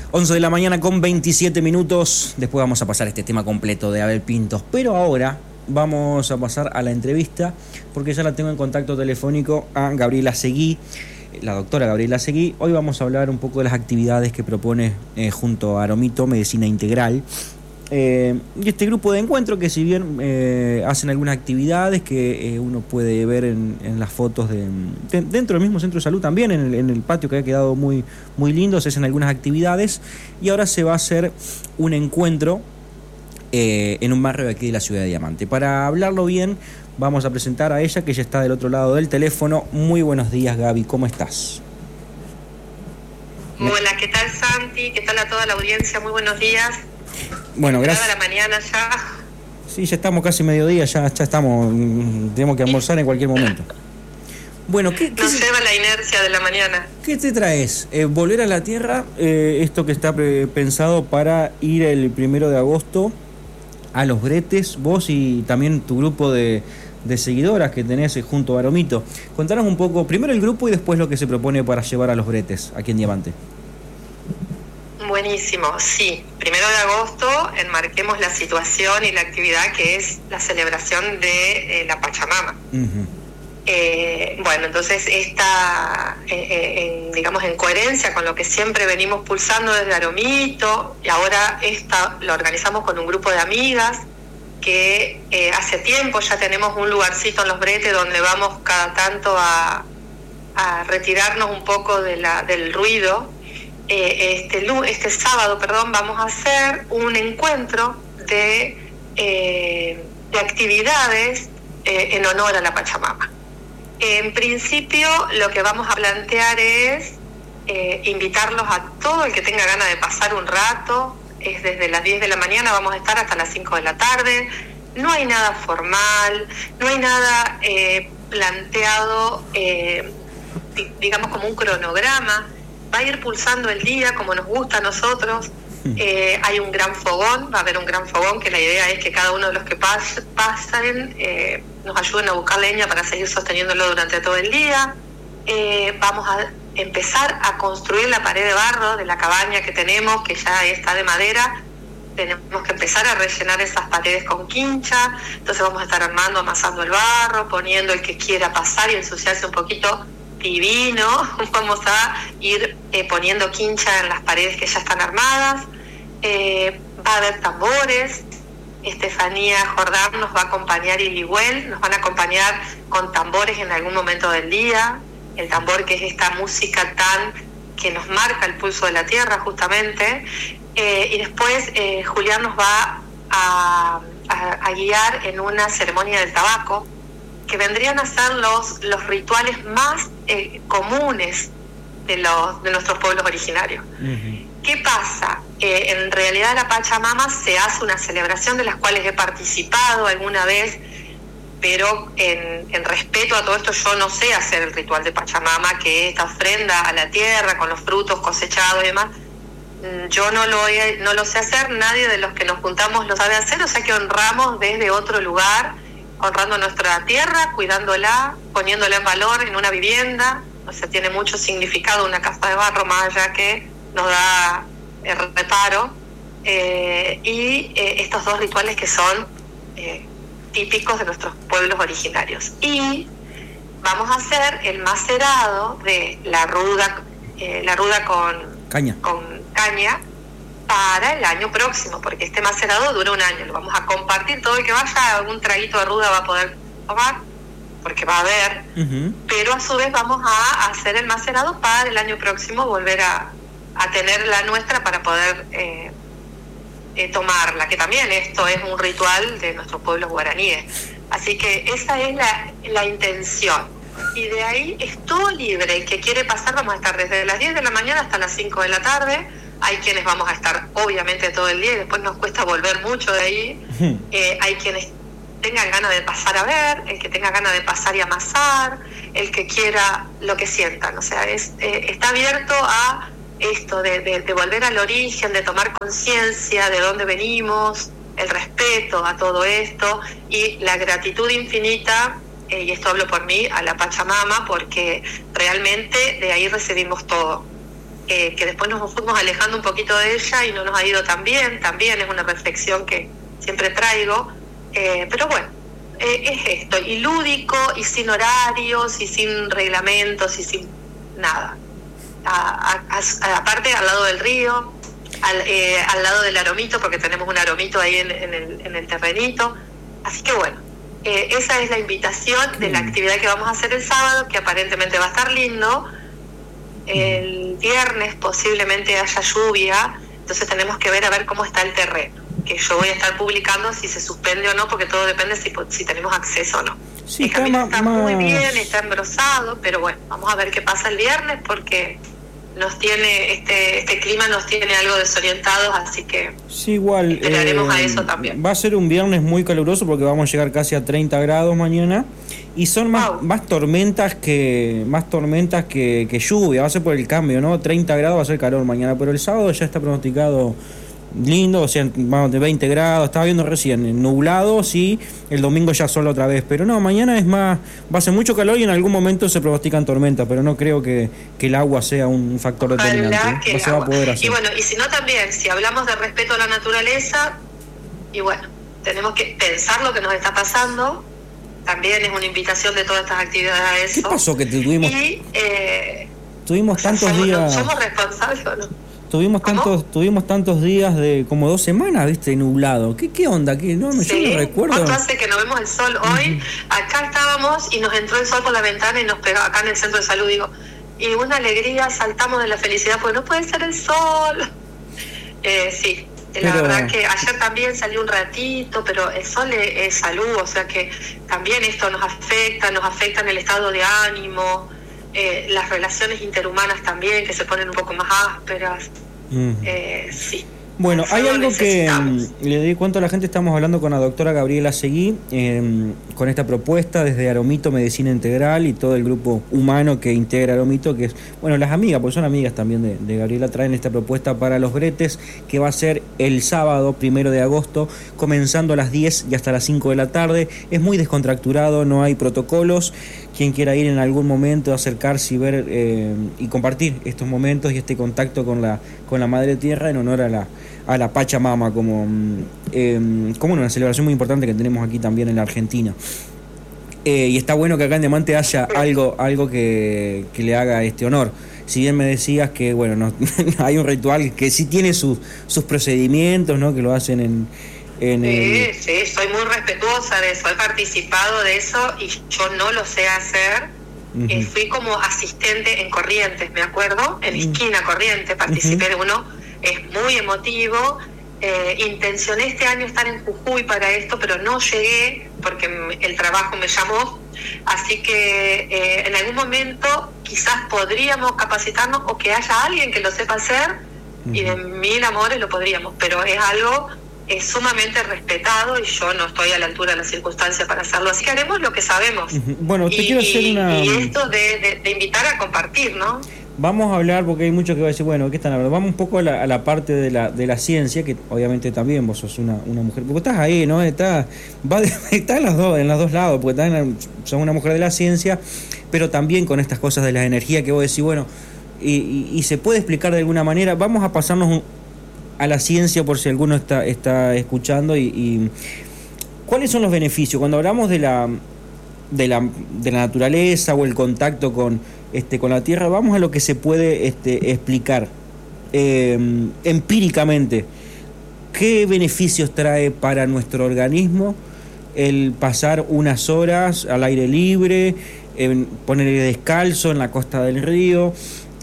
11 de la mañana con 27 minutos. Después vamos a pasar este tema completo de Abel Pintos. Pero ahora vamos a pasar a la entrevista, porque ya la tengo en contacto telefónico a Gabriela Seguí, la doctora Gabriela Seguí. Hoy vamos a hablar un poco de las actividades que propone junto a Aromito Medicina Integral. Y este grupo de encuentro que, si bien hacen algunas actividades que uno puede ver en las fotos dentro del mismo centro de salud, también en el patio, que ha quedado muy, muy lindo, se hacen algunas actividades, y ahora se va a hacer un encuentro en un barrio de aquí de la ciudad de Diamante. Para hablarlo bien, vamos a presentar a ella, que ya está del otro lado del teléfono. Muy buenos días, Gaby, ¿cómo estás? Hola, ¿qué tal, Santi? ¿Qué tal a toda la audiencia? Muy buenos días. Bueno, gracias. ¿A la mañana ya? Sí, ya estamos casi mediodía, ya estamos, tenemos que almorzar en cualquier momento. Bueno, ¿qué nos lleva la inercia de la mañana? ¿Qué te traes? Volver a la tierra, esto que está pensado para ir el 1 de agosto a Los Bretes, vos y también tu grupo de seguidoras que tenés junto a Aromito. Contanos un poco, primero el grupo y después lo que se propone para llevar a Los Bretes, aquí en Diamante. Buenísimo, sí. 1 de agosto enmarquemos la situación y la actividad que es la celebración de la Pachamama. Uh-huh. Bueno, entonces esta, digamos, en coherencia con lo que siempre venimos pulsando desde Aromito, y ahora esta lo organizamos con un grupo de amigas que hace tiempo ya tenemos un lugarcito en Los Bretes donde vamos cada tanto a retirarnos un poco del ruido. Este sábado, vamos a hacer un encuentro de actividades en honor a la Pachamama. En principio, lo que vamos a plantear es invitarlos a todo el que tenga ganas de pasar un rato. Es desde las 10 de la mañana, vamos a estar hasta las 5 de la tarde. No hay nada formal, no hay nada planteado, digamos, como un cronograma. Va a ir pulsando el día como nos gusta a nosotros. Hay un gran fogón, va a haber un gran fogón, que la idea es que cada uno de los que pasen nos ayuden a buscar leña para seguir sosteniéndolo durante todo el día. Vamos a empezar a construir la pared de barro de la cabaña que tenemos, que ya está de madera. Tenemos que empezar a rellenar esas paredes con quincha. Entonces vamos a estar amasando el barro, poniendo el que quiera pasar y ensuciarse un poquito, divino. Vamos a ir poniendo quincha en las paredes que ya están armadas. Va a haber tambores. Estefanía Jordán nos va a acompañar, y Ligüel nos van a acompañar con tambores en algún momento del día. El tambor, que es esta música que nos marca el pulso de la tierra, justamente. Y después Julián nos va a guiar en una ceremonia del tabaco, que vendrían a ser los rituales más comunes de nuestros pueblos originarios. Uh-huh. ¿Qué pasa? En realidad la Pachamama se hace una celebración de las cuales he participado alguna vez, pero en respeto a todo esto, yo no sé hacer el ritual de Pachamama, que es esta ofrenda a la tierra con los frutos cosechados y demás. Yo no lo sé hacer, nadie de los que nos juntamos lo sabe hacer, o sea que honramos desde otro lugar, honrando nuestra tierra, cuidándola, poniéndola en valor en una vivienda. O sea, tiene mucho significado una casa de barro, más allá que nos da el reparo. Estos dos rituales que son típicos de nuestros pueblos originarios. Y vamos a hacer el macerado de la ruda con caña para el año próximo, porque este macerado dura un año. Lo vamos a compartir, todo el que vaya, algún traguito de ruda va a poder tomar, porque va a haber. Uh-huh. Pero a su vez vamos a hacer el macerado para el año próximo volver a tener la nuestra para poder tomarla, que también esto es un ritual de nuestros pueblos guaraníes. Así que esa es la intención. Y de ahí es todo libre. El que quiere pasar, vamos a estar desde las 10 de la mañana hasta las 5 de la tarde. Hay quienes vamos a estar obviamente todo el día y después nos cuesta volver mucho de ahí. Hay quienes tengan ganas de pasar a ver, el que tenga ganas de pasar y amasar, el que quiera lo que sientan. O sea, está abierto a esto de volver al origen, de tomar conciencia de dónde venimos, el respeto a todo esto y la gratitud infinita, y esto hablo por mí, a la Pachamama, porque realmente de ahí recibimos todo. que después nos fuimos alejando un poquito de ella y no nos ha ido tan bien. También es una reflexión que siempre traigo, pero bueno, es esto, y lúdico, y sin horarios, y sin reglamentos, y sin nada. Aparte, al lado del río, al lado del aromito, porque tenemos un aromito ahí en el terrenito. Así que bueno, esa es la invitación de la actividad que vamos a hacer el sábado, que aparentemente va a estar lindo. El viernes posiblemente haya lluvia, entonces tenemos que ver a ver cómo está el terreno, que yo voy a estar publicando si se suspende o no, porque todo depende si tenemos acceso o no. Sí, el camino está muy bien, está engrosado, pero bueno, vamos a ver qué pasa el viernes, porque nos tiene este clima nos tiene algo desorientados, así que sí, igual esperaremos a eso también. Va a ser un viernes muy caluroso porque vamos a llegar casi a 30 grados mañana, y son más tormentas que lluvia. Va a ser por el cambio, ¿no? 30 grados va a ser calor mañana, pero el sábado ya está pronosticado lindo, o sea, vamos de 20 grados, estaba viendo recién, nublado, sí, el domingo ya solo otra vez, pero no, mañana es más, va a ser mucho calor y en algún momento se pronostican tormentas, pero no creo que el agua sea un factor determinante, no se va a poder hacer. Y bueno, y si no también, si hablamos de respeto a la naturaleza, y bueno, tenemos que pensar lo que nos está pasando, también es una invitación de todas estas actividades. ¿Qué pasó que tuvimos tantos días? ¿Somos responsables o no? Tuvimos tantos días de como 2 semanas, ¿viste? Nublado. ¿Qué onda? Yo no recuerdo. ¿Cuánto hace que no vemos el sol? Hoy acá estábamos y nos entró el sol por la ventana y nos pegó acá en el centro de salud, y una alegría, saltamos de la felicidad porque no puede ser el sol. Sí, la verdad que ayer también salió un ratito, pero el sol es salud, o sea que también esto nos afecta en el estado de ánimo. Las relaciones interhumanas también, que se ponen un poco más ásperas. Sí. Bueno, hay algo que le doy cuenta a la gente. Estamos hablando con la doctora Gabriela Seguí, con esta propuesta desde Aromito Medicina Integral y todo el grupo humano que integra Aromito, que es, bueno, las amigas, porque son amigas también de Gabriela, traen esta propuesta para los bretes, que va a ser el sábado 1 de agosto, comenzando a las 10 y hasta las 5 de la tarde. Es muy descontracturado, no hay protocolos. Quien quiera ir en algún momento, acercarse y ver y compartir estos momentos y este contacto con la Madre Tierra en honor a la Pachamama, como una celebración muy importante que tenemos aquí también en la Argentina. Y está bueno que acá en Diamante haya algo que le haga este honor. Si bien me decías que bueno, no, hay un ritual que sí tiene sus procedimientos, ¿no? Que lo hacen Sí, soy muy respetuosa de eso, he participado de eso y yo no lo sé hacer. Fui como asistente en Corrientes, me acuerdo, en Esquina Corrientes, participé de uno, es muy emotivo. Intencioné este año estar en Jujuy para esto, pero no llegué porque el trabajo me llamó, así que en algún momento quizás podríamos capacitarnos o que haya alguien que lo sepa hacer y de 1000 amores lo podríamos, pero es algo sumamente respetado y yo no estoy a la altura de las circunstancias para hacerlo, así que haremos lo que sabemos. Bueno, te quiero hacer y esto de invitar a compartir, ¿no? Vamos a hablar, porque hay muchos que van a decir, bueno, ¿qué están hablando? Vamos un poco a la parte de la ciencia, que obviamente también vos sos una mujer, porque estás ahí, ¿no? Está en los dos lados, porque sos una mujer de la ciencia, pero también con estas cosas de la energía que vos decís, bueno, y se puede explicar de alguna manera. Vamos a pasarnos a la ciencia por si alguno está escuchando y ¿cuáles son los beneficios? Cuando hablamos de la naturaleza o el contacto con la tierra, vamos a lo que se puede explicar empíricamente. ¿Qué beneficios trae para nuestro organismo el pasar unas horas al aire libre, ponerle descalzo en la costa del río?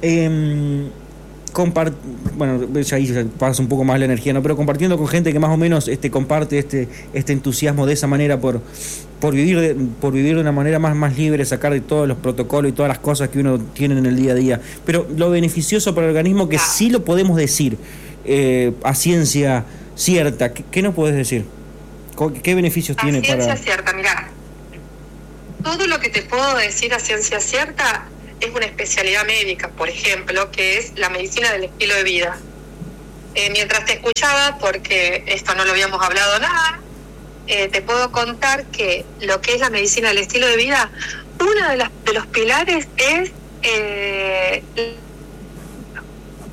Bueno, ahí pasa un poco más la energía, ¿no? Pero compartiendo con gente que más o menos comparte este entusiasmo de esa manera por vivir de una manera más libre, sacar de todos los protocolos y todas las cosas que uno tiene en el día a día. Pero lo beneficioso para el organismo, que sí lo podemos decir a ciencia cierta. ¿Qué nos puedes decir? ¿Qué beneficios tiene para...? A ciencia cierta, mirá. Todo lo que te puedo decir a ciencia cierta es una especialidad médica, por ejemplo, que es la medicina del estilo de vida. Mientras te escuchaba, porque esto no lo habíamos hablado nada, te puedo contar que lo que es la medicina del estilo de vida, uno de los pilares es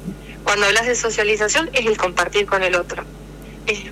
Cuando hablas de socialización es el compartir con el otro. Es